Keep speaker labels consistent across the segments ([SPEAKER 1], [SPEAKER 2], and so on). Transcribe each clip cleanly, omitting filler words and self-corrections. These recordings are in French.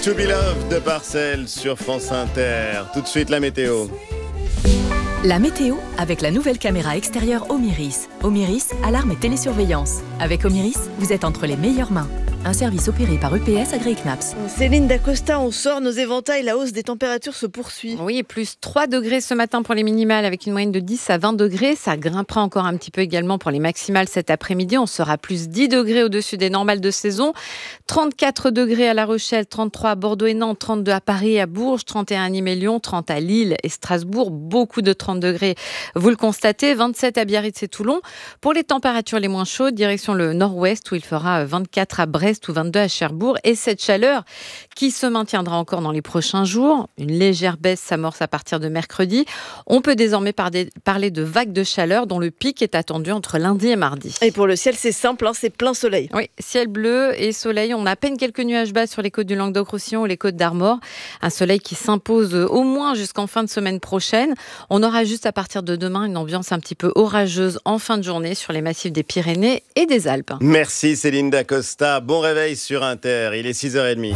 [SPEAKER 1] To Be Loved de Parcelles sur France Inter. Tout de suite la météo.
[SPEAKER 2] La météo avec la nouvelle caméra extérieure Omiris. Omiris, alarme et télésurveillance. Avec Omiris, vous êtes entre les meilleures mains. Un service opéré par EPS AgriKnaps.
[SPEAKER 3] Céline Dacosta, on sort nos éventails, la hausse des températures se poursuit.
[SPEAKER 4] Oui, plus 3 degrés ce matin pour les minimales avec une moyenne de 10 à 20 degrés. Ça grimpera encore un petit peu également pour les maximales cet après-midi. On sera plus 10 degrés au-dessus des normales de saison. 34 degrés à La Rochelle, 33 à Bordeaux et Nantes, 32 à Paris et à Bourges, 31 à Nîmes et Lyon, 30 à Lille et Strasbourg. Beaucoup de 30 degrés, vous le constatez. 27 à Biarritz et Toulon. Pour les températures les moins chaudes, direction le nord-ouest où il fera 24 à Brest ou 22 à Cherbourg. Et cette chaleur qui se maintiendra encore dans les prochains jours. Une légère baisse s'amorce à partir de mercredi. On peut désormais parler de vagues de chaleur dont le pic est attendu entre lundi et mardi.
[SPEAKER 3] Et pour le ciel, c'est simple, c'est plein soleil.
[SPEAKER 4] Oui, ciel bleu et soleil. On a à peine quelques nuages bas sur les côtes du Languedoc-Roussillon ou les côtes d'Armor. Un soleil qui s'impose au moins jusqu'en fin de semaine prochaine. On aura juste à partir de demain une ambiance un petit peu orageuse en fin de journée sur les massifs des Pyrénées et des Alpes.
[SPEAKER 1] Merci Céline Dacosta. Bon réveil sur Inter. Il est 6h30.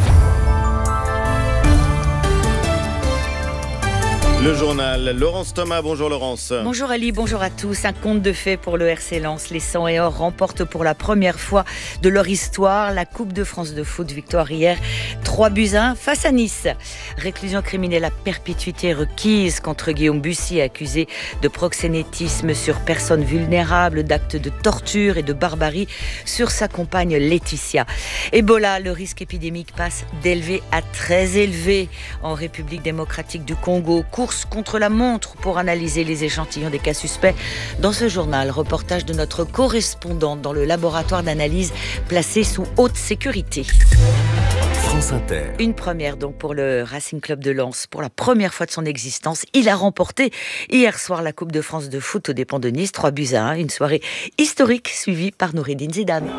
[SPEAKER 1] Le journal, Laurence Thomas, bonjour Laurence.
[SPEAKER 5] Bonjour Ali, bonjour à tous. Un conte de fées pour le RC Lens. Les 100 et or remportent pour la première fois de leur histoire la Coupe de France de foot. Victoire hier, 3-1 face à Nice. Réclusion criminelle à perpétuité requise contre Guillaume Bussy, accusé de proxénétisme sur personnes vulnérables, d'actes de torture et de barbarie sur sa compagne Laetitia. Ebola, le risque épidémique passe d'élevé à très élevé en République démocratique du Congo. Course contre la montre pour analyser les échantillons des cas suspects. Dans ce journal, reportage de notre correspondante dans le laboratoire d'analyse placé sous haute sécurité.
[SPEAKER 6] France Inter.
[SPEAKER 5] Une première donc pour le Racing Club de Lens. Pour la première fois de son existence, il a remporté hier soir la Coupe de France de foot aux dépens de Nice, 3-1. Une soirée historique suivie par Noureddine Zidane.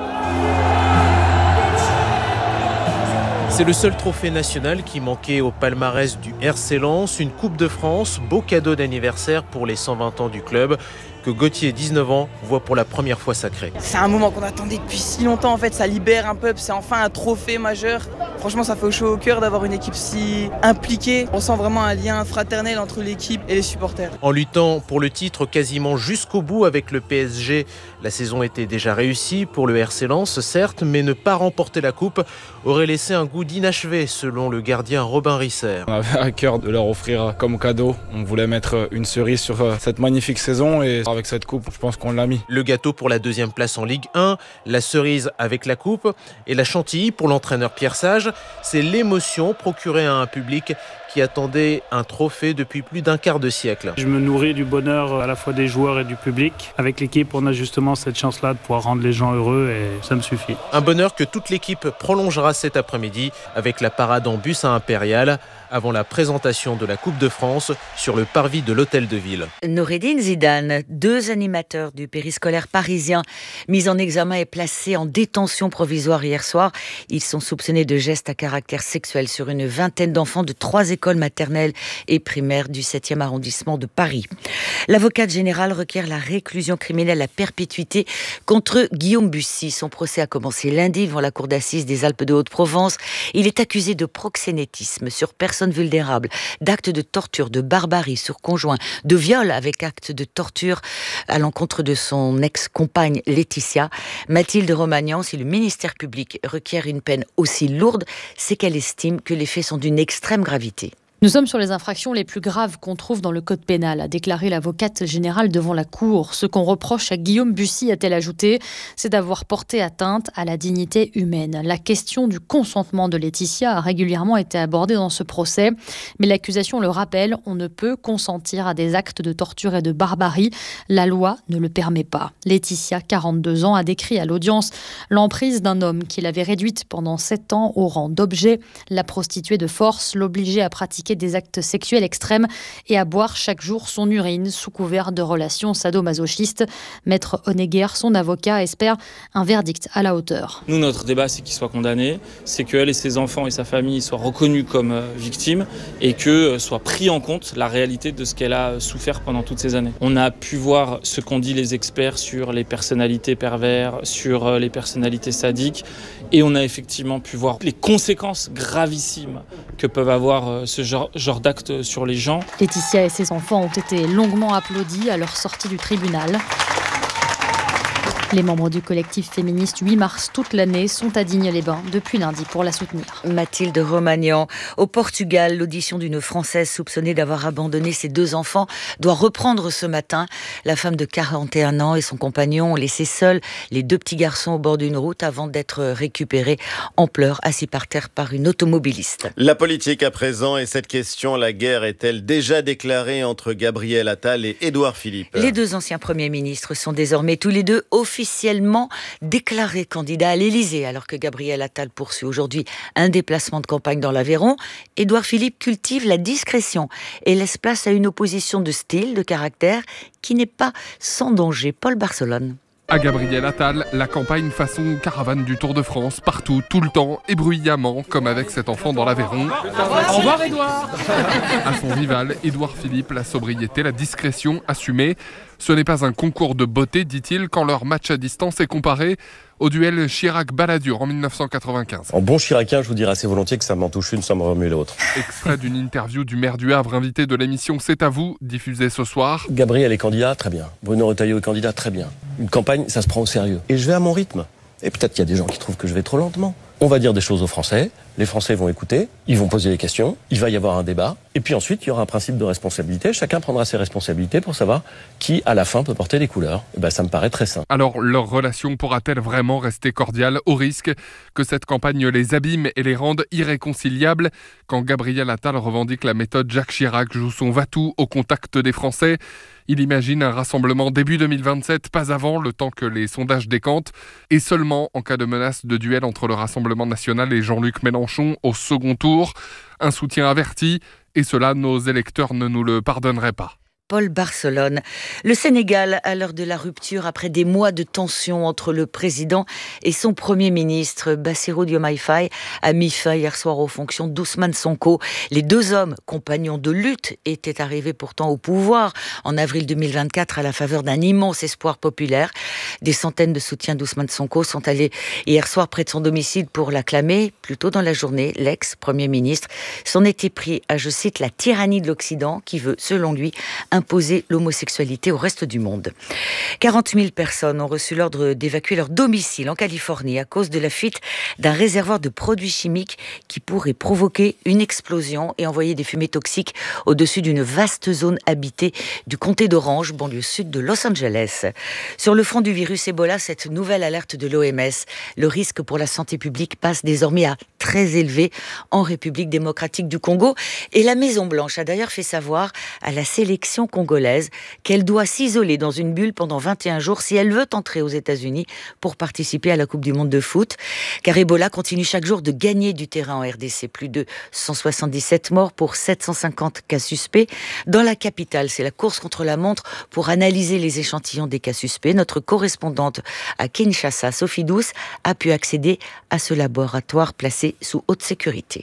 [SPEAKER 7] C'est le seul trophée national qui manquait au palmarès du RC Lens, une Coupe de France, beau cadeau d'anniversaire pour les 120 ans du club, que Gauthier, 19 ans, voit pour la première fois sacré.
[SPEAKER 8] C'est un moment qu'on attendait depuis si longtemps, en fait, ça libère un peu, c'est enfin un trophée majeur. Franchement, ça fait chaud au cœur d'avoir une équipe si impliquée. On sent vraiment un lien fraternel entre l'équipe et les supporters.
[SPEAKER 7] En luttant pour le titre quasiment jusqu'au bout avec le PSG, la saison était déjà réussie pour le RC Lens, certes, mais ne pas remporter la coupe aurait laissé un goût d'inachevé, selon le gardien Robin Risser.
[SPEAKER 9] On avait à cœur de leur offrir comme cadeau. On voulait mettre une cerise sur cette magnifique saison et avec cette coupe, je pense qu'on l'a mis.
[SPEAKER 7] Le gâteau pour la deuxième place en Ligue 1, la cerise avec la coupe et la chantilly pour l'entraîneur Pierre Sage. C'est l'émotion procurée à un public qui attendait un trophée depuis plus d'un quart de siècle.
[SPEAKER 10] Je me nourris du bonheur à la fois des joueurs et du public. Avec l'équipe, on a justement cette chance-là de pouvoir rendre les gens heureux et ça me suffit.
[SPEAKER 7] Un bonheur que toute l'équipe prolongera cet après-midi avec la parade en bus à Impérial avant la présentation de la Coupe de France sur le parvis de l'Hôtel de Ville.
[SPEAKER 5] Noureddine Zidane, 2 animateurs du périscolaire parisien mis en examen et placés en détention provisoire hier soir. Ils sont soupçonnés de gestes à caractère sexuel sur une vingtaine d'enfants de 3 écoles maternelles et primaires du 7e arrondissement de Paris. L'avocate générale requiert la réclusion criminelle à perpétuité contre Guillaume Bussy. Son procès a commencé lundi devant la cour d'assises des Alpes de Haute-Provence. Il est accusé de proxénétisme sur personnes vulnérables, d'actes de torture, de barbarie sur conjoint, de viol avec acte de torture à l'encontre de son ex-compagne Laetitia. Mathilde Romagnan, si le ministère public requiert une peine aussi lourde, c'est qu'elle estime que les faits sont d'une extrême gravité.
[SPEAKER 11] Nous sommes sur les infractions les plus graves qu'on trouve dans le code pénal, a déclaré l'avocate générale devant la cour. Ce qu'on reproche à Guillaume Bussy, a-t-elle ajouté, c'est d'avoir porté atteinte à la dignité humaine. La question du consentement de Laetitia a régulièrement été abordée dans ce procès, mais l'accusation le rappelle, on ne peut consentir à des actes de torture et de barbarie. La loi ne le permet pas. Laetitia, 42 ans, a décrit à l'audience l'emprise d'un homme qui l'avait réduite pendant 7 ans au rang d'objet, la prostituée de force, l'obligeait à pratiquer des actes sexuels extrêmes et à boire chaque jour son urine sous couvert de relations sadomasochistes. Maître Honegger, son avocat, espère un verdict à la hauteur.
[SPEAKER 12] Nous, notre débat, c'est qu'il soit condamné, c'est qu'elle et ses enfants et sa famille soient reconnus comme victimes et que soit pris en compte la réalité de ce qu'elle a souffert pendant toutes ces années. On a pu voir ce qu'ont dit les experts sur les personnalités pervers, sur les personnalités sadiques. Et on a effectivement pu voir les conséquences gravissimes que peuvent avoir ce genre d'actes sur les gens.
[SPEAKER 11] Laetitia et ses enfants ont été longuement applaudis à leur sortie du tribunal. Les membres du collectif féministe 8 mars toute l'année sont à Digne-les-Bains depuis lundi pour la soutenir.
[SPEAKER 5] Mathilde Romagnan. Au Portugal, l'audition d'une Française soupçonnée d'avoir abandonné ses 2 enfants doit reprendre ce matin. La femme de 41 ans et son compagnon ont laissé seuls les 2 petits garçons au bord d'une route avant d'être récupérés en pleurs, assis par terre par une automobiliste.
[SPEAKER 1] La politique à présent et cette question, la guerre est-elle déjà déclarée entre Gabriel Attal et Édouard Philippe ?
[SPEAKER 5] Les 2 anciens premiers ministres sont désormais tous les 2 officiellement déclarés candidats à l'Élysée, alors que Gabriel Attal poursuit aujourd'hui un déplacement de campagne dans l'Aveyron. Édouard Philippe cultive la discrétion et laisse place à une opposition de style, de caractère, qui n'est pas sans danger. Paul Barcelone.
[SPEAKER 13] À Gabriel Attal, la campagne façon caravane du Tour de France, partout, tout le temps et bruyamment, comme avec cet enfant dans l'Aveyron.
[SPEAKER 14] Au revoir Édouard.
[SPEAKER 13] À son rival, Édouard Philippe, la sobriété, la discrétion assumée. Ce n'est pas un concours de beauté, dit-il, quand leur match à distance est comparé au duel Chirac-Balladur en 1995.
[SPEAKER 15] En bon chiracien, je vous dirais assez volontiers que ça m'en touche une, ça me remue l'autre.
[SPEAKER 13] Extrait d'une interview du maire du Havre, invité de l'émission C'est à vous, diffusée ce soir.
[SPEAKER 15] Gabriel est candidat, très bien. Bruno Retailleau est candidat, très bien. Une campagne, ça se prend au sérieux. Et je vais à mon rythme. Et peut-être qu'il y a des gens qui trouvent que je vais trop lentement. On va dire des choses aux Français, les Français vont écouter, ils vont poser des questions, il va y avoir un débat, et puis ensuite il y aura un principe de responsabilité, chacun prendra ses responsabilités pour savoir qui à la fin peut porter les couleurs. Et ben, ça me paraît très sain.
[SPEAKER 13] Alors leur relation pourra-t-elle vraiment rester cordiale au risque que cette campagne les abîme et les rende irréconciliables? Quand Gabriel Attal revendique la méthode Jacques Chirac joue son va-tout au contact des Français, il imagine un rassemblement début 2027, pas avant, le temps que les sondages décantent, et seulement en cas de menace de duel entre le Rassemblement national et Jean-Luc Mélenchon au second tour. Un soutien averti, et cela, nos électeurs ne nous le pardonneraient pas.
[SPEAKER 5] Paul Barcelone. Le Sénégal, à l'heure de la rupture, après des mois de tension entre le président et son premier ministre, Bassirou Diomaye Faye, a mis fin hier soir aux fonctions d'Ousmane Sonko. Les 2 hommes, compagnons de lutte, étaient arrivés pourtant au pouvoir en avril 2024 à la faveur d'un immense espoir populaire. Des centaines de soutiens d'Ousmane Sonko sont allés hier soir près de son domicile pour l'acclamer. Plus tôt dans la journée, l'ex-premier ministre s'en était pris à, je cite, la tyrannie de l'Occident qui veut, selon lui, imposer l'homosexualité au reste du monde. 40 000 personnes ont reçu l'ordre d'évacuer leur domicile en Californie à cause de la fuite d'un réservoir de produits chimiques qui pourrait provoquer une explosion et envoyer des fumées toxiques au-dessus d'une vaste zone habitée du comté d'Orange, banlieue sud de Los Angeles. Sur le front du virus Ebola, cette nouvelle alerte de l'OMS, le risque pour la santé publique passe désormais à très élevé en République démocratique du Congo. Et la Maison-Blanche a d'ailleurs fait savoir à la sélection congolaise qu'elle doit s'isoler dans une bulle pendant 21 jours si elle veut entrer aux États-Unis pour participer à la Coupe du Monde de foot. Car Ebola continue chaque jour de gagner du terrain en RDC. Plus de 177 morts pour 750 cas suspects. Dans la capitale, c'est la course contre la montre pour analyser les échantillons des cas suspects. Notre correspondante à Kinshasa, Sophie Douce, a pu accéder à ce laboratoire placé sous haute sécurité.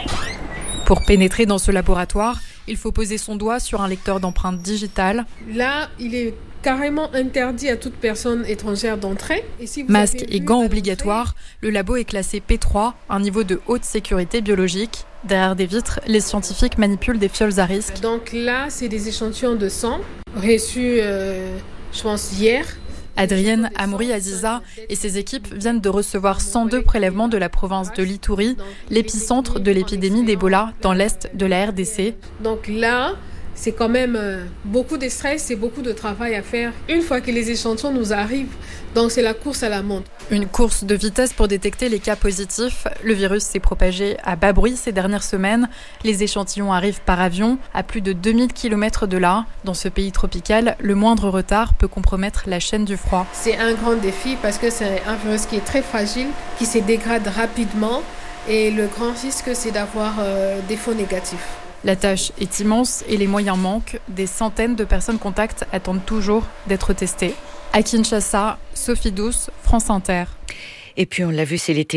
[SPEAKER 16] Pour pénétrer dans ce laboratoire, il faut poser son doigt sur un lecteur d'empreintes digitales.
[SPEAKER 17] Là, il est carrément interdit à toute personne étrangère d'entrer.
[SPEAKER 16] Masque et gants obligatoires, le labo est classé P3, un niveau de haute sécurité biologique. Derrière des vitres, les scientifiques manipulent des fioles à risque.
[SPEAKER 17] Donc là, c'est des échantillons de sang reçus, je pense, hier.
[SPEAKER 16] Adrienne Amouri Aziza et ses équipes viennent de recevoir 102 prélèvements de la province de l'Ituri, l'épicentre de l'épidémie d'Ebola dans l'est de la RDC.
[SPEAKER 17] Donc là, c'est quand même beaucoup de stress et beaucoup de travail à faire une fois que les échantillons nous arrivent. Donc c'est la course à la montre.
[SPEAKER 16] Une course de vitesse pour détecter les cas positifs. Le virus s'est propagé à bas bruit ces dernières semaines. Les échantillons arrivent par avion à plus de 2000 km de là. Dans ce pays tropical, le moindre retard peut compromettre la chaîne du froid.
[SPEAKER 17] C'est un grand défi parce que c'est un virus qui est très fragile, qui se dégrade rapidement et le grand risque c'est d'avoir des faux négatifs.
[SPEAKER 16] La tâche est immense et les moyens manquent. Des centaines de personnes contacts attendent toujours d'être testées. À Kinshasa, Sophie Douce, France Inter.
[SPEAKER 5] Et puis on l'a vu, c'est l'été.